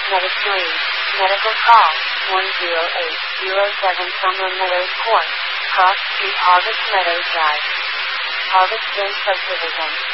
Medicine. Medical call, 10807 Summer Meadows Court, Cross Street, Harvest Meadows Drive. Harvest Game Subdivision.